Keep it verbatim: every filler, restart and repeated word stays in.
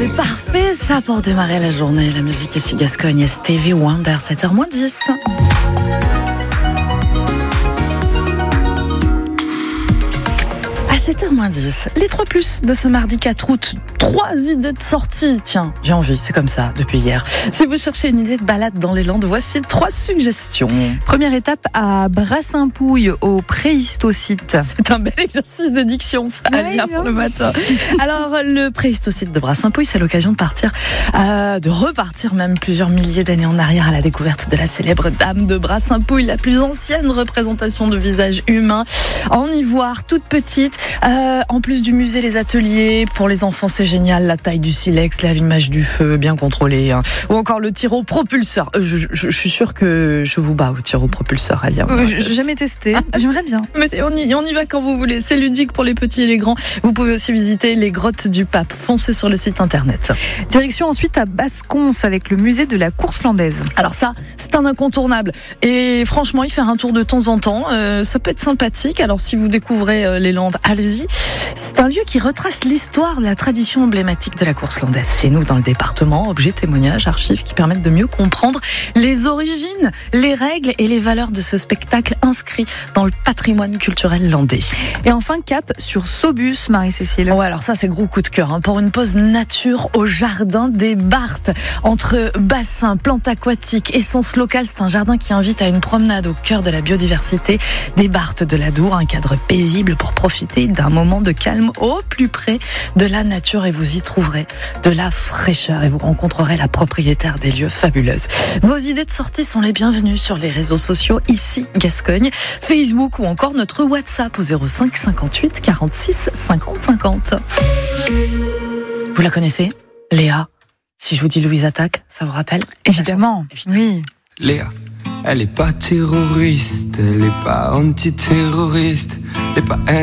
C'est parfait ça pour démarrer la journée. La musique ici Gascogne, Stevie Wonder, sept heures moins dix. À sept heures moins dix, les trois plus de ce mardi quatre août. Trois idées de sortie. Tiens, j'ai envie, c'est comme ça depuis hier. Si vous cherchez une idée de balade dans les Landes, voici trois suggestions. Première étape à Brassainpouille, au Préhistocite. C'est un bel exercice de diction, ça, Ouais, Alia, pour hein. le matin. Alors, le Préhistocite de Brassainpouille, c'est l'occasion de partir, euh, de repartir même plusieurs milliers d'années en arrière à la découverte de la célèbre Dame de Brassainpouille, la plus ancienne représentation de visage humain en ivoire, toute petite. Euh, en plus du musée, les ateliers pour les enfants, c'est génial. La taille du silex, l'allumage du feu, bien contrôlé, hein. Ou encore le tir au propulseur. Euh, je, je, je suis sûre que je vous bats au tir au propulseur, Alia. Euh, J'ai jamais testé, j'aimerais bien. Mais on y, on y va quand vous voulez. C'est ludique pour les petits et les grands. Vous pouvez aussi visiter les grottes du Pape. Foncez sur le site internet. Direction ensuite à Bascons avec le musée de la course landaise. Alors ça, c'est un incontournable. Et franchement, y faire un tour de temps en temps, euh, ça peut être sympathique. Alors si vous découvrez euh, les Landes, allez-y. C'est un lieu qui retrace l'histoire de la tradition emblématique de la course landaise. Chez nous, dans le département, objets, témoignages, archives qui permettent de mieux comprendre les origines, les règles et les valeurs de ce spectacle inscrit dans le patrimoine culturel landais. Et enfin, cap sur Saubus, Marie-Cécile. Ouais, alors ça, c'est gros coup de cœur, hein, pour une pause nature au jardin des Barthes. Entre bassins, plantes aquatiques, essence locale, c'est un jardin qui invite à une promenade au cœur de la biodiversité des Barthes de l'Adour, un cadre paisible pour profiter d'un moment de calme au plus près de la nature, et vous y trouverez de la fraîcheur et vous rencontrerez la propriétaire des lieux fabuleuse. Vos idées de sortie sont les bienvenues sur les réseaux sociaux ici Gascogne, Facebook ou encore notre WhatsApp au zéro cinq cinquante-huit quarante-six cinquante cinquante. Vous la connaissez, Léa? Si je vous dis Louise Attaque, ça vous rappelle? Évidemment, Évidemment. oui. Léa, elle est pas terroriste, elle est pas antiterroriste, elle est pas